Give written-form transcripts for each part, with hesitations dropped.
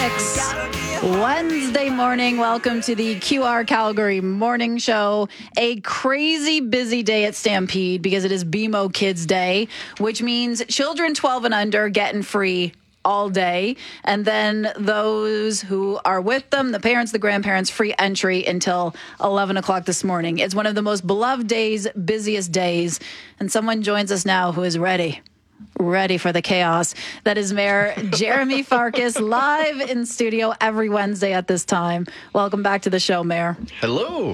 6. Wednesday morning. Welcome to the QR Calgary Morning Show. A crazy busy day at Stampede because it is BMO Kids Day, which means children 12 and under getting free all day. And then those who are with them, the parents, the grandparents, free entry until 11 o'clock this morning. It's one of the most beloved days, busiest days. And someone joins us now who is ready for the chaos. That is Mayor Jeremy Farkas, live in studio every Wednesday at this time. Welcome back to the show, Mayor. Hello.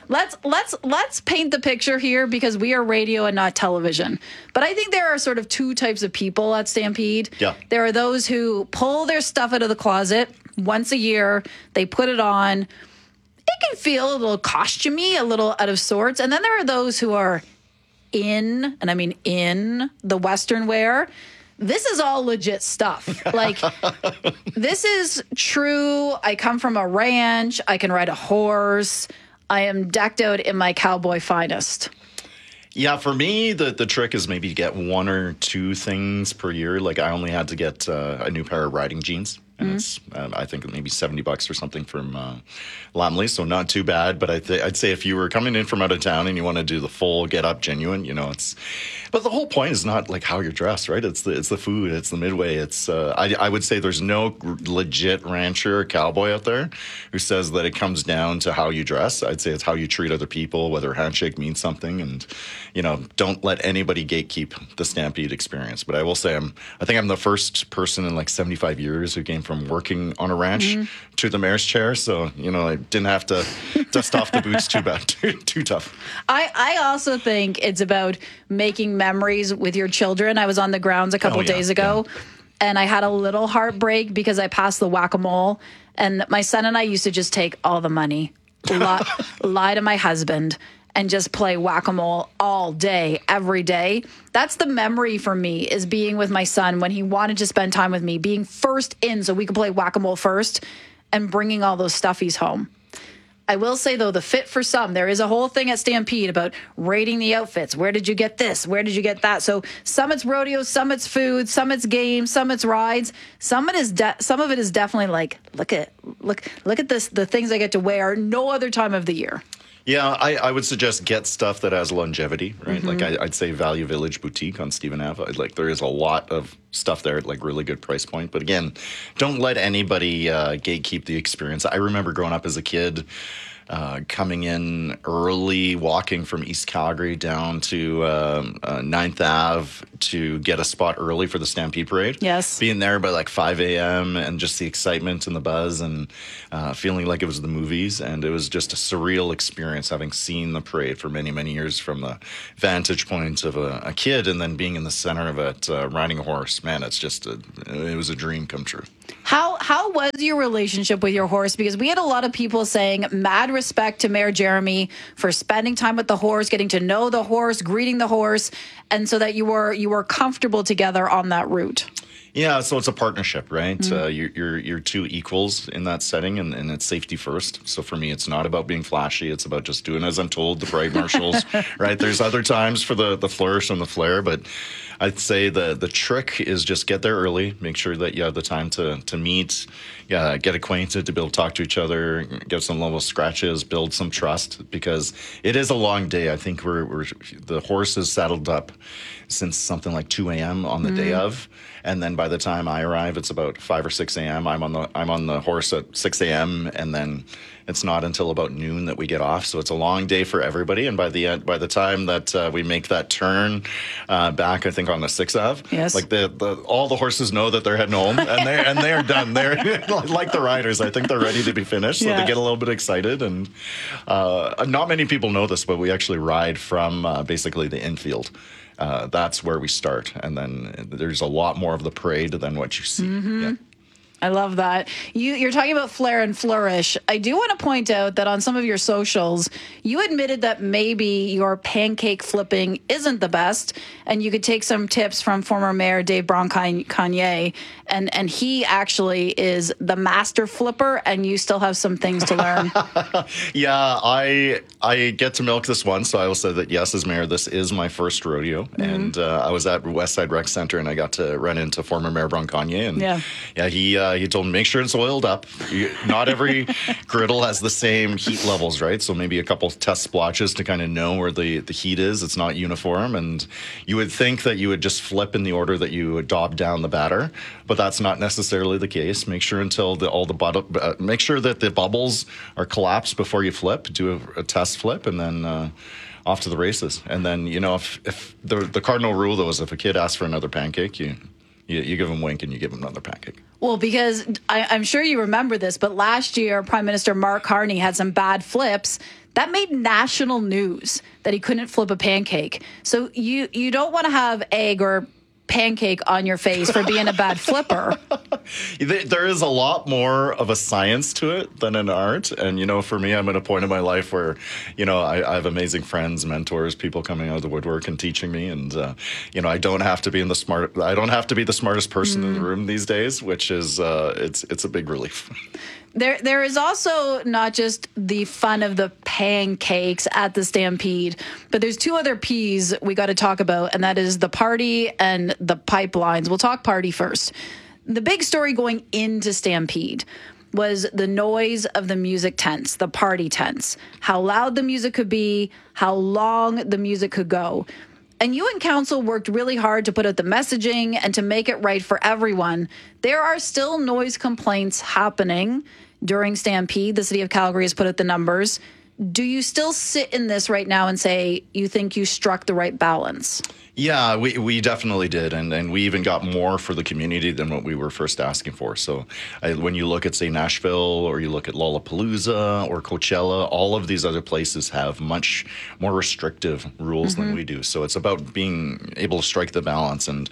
Let's paint the picture here because we are radio and not television. But I think there are sort of two types of people at Stampede. Yeah. There are those who pull their stuff out of the closet once a year. They put it on. It can feel a little costumey, a little out of sorts. And then there are those who are in, and I mean in, the Western wear. This is all legit stuff. Like, this is true. I come from a ranch. I can ride a horse. I am decked out in my cowboy finest. Yeah, for me, the trick is maybe to get one or two things per year. Like, I only had to get a new pair of riding jeans. And it's, I think, maybe $70 or something from Lamley, so not too bad. But I'd say if you were coming in from out of town and you want to do the full get up genuine, you know, it's. But the whole point is not like how you're dressed, right? It's the food, it's the midway. It's I would say there's no legit rancher or cowboy out there who says that it comes down to how you dress. I'd say it's how you treat other people, whether a handshake means something, and you know, don't let anybody gatekeep the Stampede experience. But I will say I think I'm the first person in like 75 years who came from working on a ranch to the mayor's chair. So, you know, I didn't have to dust off the boots too bad, too tough. I also think it's about making memories with your children. I was on the grounds a couple days ago and I had a little heartbreak because I passed the whack-a-mole and my son and I used to just take all the money, lie to my husband, and just play whack-a-mole all day, every day. That's the memory for me, is being with my son when he wanted to spend time with me, being first in so we could play whack-a-mole first, and bringing all those stuffies home. I will say, though, the fit for some, there is a whole thing at Stampede about rating the outfits. Where did you get this? Where did you get that? So some it's rodeo, some it's food, some it's games, some it's rides. Some of it is definitely like, look at this, the things I get to wear no other time of the year. Yeah, I would suggest get stuff that has longevity, right? Like I'd say Value Village Boutique on Stephen Ave. Like there is a lot of stuff there at like really good price point. But again, don't let anybody gatekeep the experience. I remember growing up as a kid, coming in early, walking from East Calgary down to 9th Ave to get a spot early for the Stampede Parade. Yes. Being there by like 5 a.m. and just the excitement and the buzz and feeling like it was the movies. And it was just a surreal experience having seen the parade for many, many years from the vantage point of a kid and then being in the center of it, riding a horse. Man, it's just, it was a dream come true. How was your relationship with your horse? Because we had a lot of people saying mad respect to Mayor Jeremy for spending time with the horse, getting to know the horse, greeting the horse, and so that you were comfortable together on that route. Yeah, so it's a partnership, right? You're two equals in that setting, and it's safety first. So for me, it's not about being flashy. It's about just doing as I'm told, the parade marshals, right? There's other times for the flourish and the flair, but I'd say the trick is just get there early, make sure that you have the time to meet, get acquainted, to be able to talk to each other, get some level of scratches, build some trust, because it is a long day. I think the horse is saddled up since something like 2 a.m. on the day of. And then by the time I arrive, it's about 5 or 6 a.m. I'm on the horse at 6 a.m. and then it's not until about noon that we get off. So it's a long day for everybody. And by the time that we make that turn back, I think on the 6th Ave, yes, like all the horses know that they're heading home and they are done. They're like the riders. I think they're ready to be finished. So they get a little bit excited. And not many people know this, but we actually ride from basically the infield. That's where we start. And then there's a lot more of the parade than what you see. Yeah. I love that. You're talking about flair and flourish. I do want to point out that on some of your socials, you admitted that maybe your pancake flipping isn't the best, and you could take some tips from former Mayor Dave Braun-Kanye, and he actually is the master flipper, and you still have some things to learn. Yeah, I get to milk this one, so I will say that yes, as mayor, this is my first rodeo, and I was at Westside Rec Center, and I got to run into former Mayor Braun-Kanye, and he he told me, make sure it's oiled up. Not every griddle has the same heat levels, right? So maybe a couple test splotches to kind of know where the heat is. It's not uniform. And you would think that you would just flip in the order that you would daub down the batter, but that's not necessarily the case. Make sure make sure that the bubbles are collapsed before you flip. Do a test flip, and then off to the races. And then, if the cardinal rule, though, is if a kid asks for another pancake, you give him a wink and you give him another pancake. Well, because I'm sure you remember this, but last year, Prime Minister Mark Carney had some bad flips. That made national news that he couldn't flip a pancake. So you don't want to have egg or pancake on your face for being a bad flipper. There is a lot more of a science to it than an art. And, for me, I'm at a point in my life where, I have amazing friends, mentors, people coming out of the woodwork and teaching me. And, I don't have to be the smartest person in the room these days, which is, it's a big relief. There is also not just the fun of the pancakes at the Stampede, but there's two other P's we got to talk about, and that is the party and the pipelines. We'll talk party first. The big story going into Stampede was the noise of the music tents, the party tents, how loud the music could be, how long the music could go. And you and council worked really hard to put out the messaging and to make it right for everyone. There are still noise complaints happening during Stampede. The city of Calgary has put out the numbers. Do you still sit in this right now and say you think you struck the right balance? Yeah, we definitely did. And we even got more for the community than what we were first asking for. So when you look at, say, Nashville, or you look at Lollapalooza or Coachella, all of these other places have much more restrictive rules than we do. So it's about being able to strike the balance. And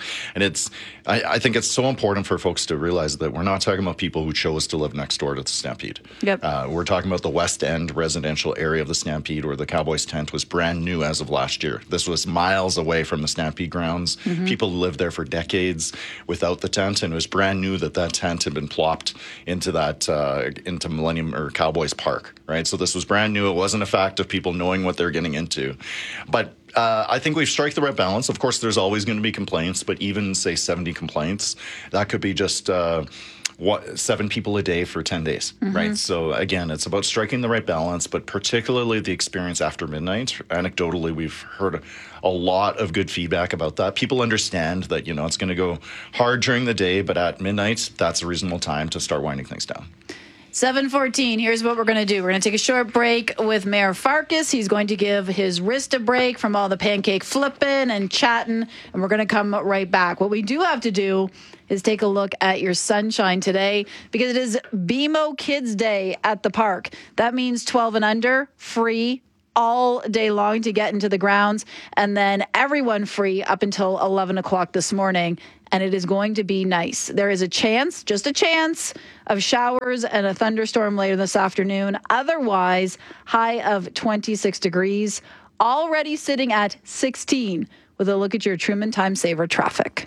I think it's so important for folks to realize that we're not talking about people who chose to live next door to the Stampede. Yep. We're talking about the West End residential area of the Stampede, where the Cowboys tent was brand new as of last year. This was miles away from the Stampede grounds. People lived there for decades without the tent, and it was brand new that tent had been plopped into into Millennium or Cowboys Park, right? So this was brand new. It wasn't a fact of people knowing what they're getting into. But I think we've struck the right balance. Of course, there's always going to be complaints, but even, say, 70 complaints, that could be just 7 people a day for 10 days, right? So again, it's about striking the right balance, but particularly the experience after midnight. Anecdotally, we've heard a lot of good feedback about that. People understand that, it's going to go hard during the day, but at midnight, that's a reasonable time to start winding things down. 7:14, here's what we're going to do. We're going to take a short break with Mayor Farkas. He's going to give his wrist a break from all the pancake flipping and chatting, and we're going to come right back. What we do have to do is take a look at your sunshine today, because it is BMO Kids Day at the park. That means 12 and under, free all day long to get into the grounds, and then everyone free up until 11 o'clock this morning. And it is going to be nice. There is just a chance of showers and a thunderstorm later this afternoon. Otherwise, high of 26 degrees, already sitting at 16 with a look at your Truman Time Saver traffic.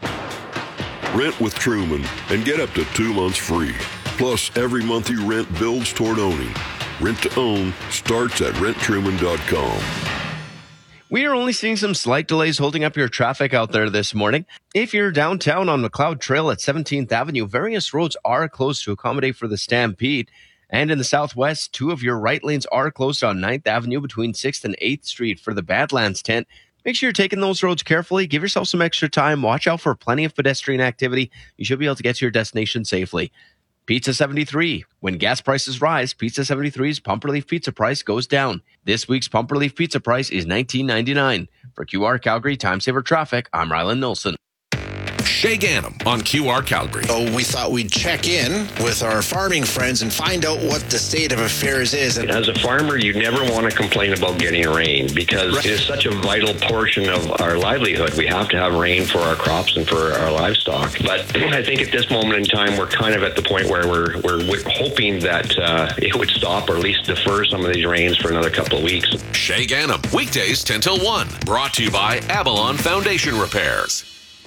Rent with Truman and get up to 2 months free. Plus, every month you rent builds toward owning. Rent to own starts at renttruman.com. We are only seeing some slight delays holding up your traffic out there this morning. If you're downtown on McLeod Trail at 17th Avenue, various roads are closed to accommodate for the Stampede. And in the southwest, 2 of your right lanes are closed on 9th Avenue between 6th and 8th Street for the Badlands tent. Make sure you're taking those roads carefully. Give yourself some extra time. Watch out for plenty of pedestrian activity. You should be able to get to your destination safely. Pizza 73. When gas prices rise, Pizza 73's Pump Relief Pizza price goes down. This week's Pump Relief Pizza price is $19.99. For QR Calgary Time Saver Traffic, I'm Rylan Nilsson. Shay Gannam on QR Calgary. So we thought we'd check in with our farming friends and find out what the state of affairs is. As a farmer, you never want to complain about getting rain, because it is such a vital portion of our livelihood. We have to have rain for our crops and for our livestock. But I think at this moment in time, we're kind of at the point where we're hoping that it would stop, or at least defer some of these rains for another couple of weeks. Shay Gannam, weekdays 10 till 1. Brought to you by Avalon Foundation Repairs.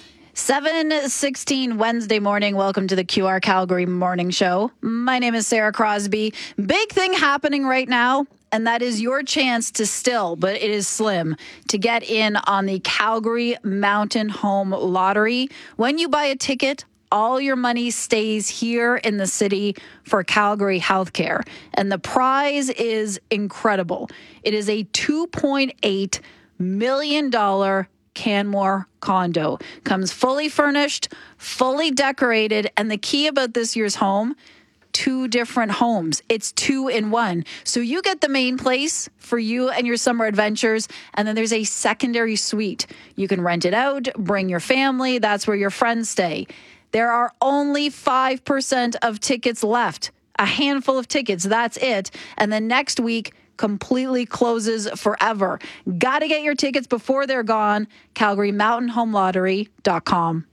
7:16 Wednesday morning. Welcome to the QR Calgary Morning Show. My name is Sarah Crosby. Big thing happening right now, and that is your chance to still, but it is slim, to get in on the Calgary Mountain Home Lottery. When you buy a ticket all your money stays here in the city for Calgary Healthcare. And the prize is incredible. It is a $2.8 million Canmore condo. Comes fully furnished, fully decorated, and the key about this year's home, 2 different homes. It's 2 in 1. So you get the main place for you and your summer adventures, and then there's a secondary suite. You can rent it out, bring your family. That's where your friends stay. There are only 5% of tickets left. A handful of tickets, that's it. And then next week, completely closes forever. Got to get your tickets before they're gone. CalgaryMountainHomeLottery.com.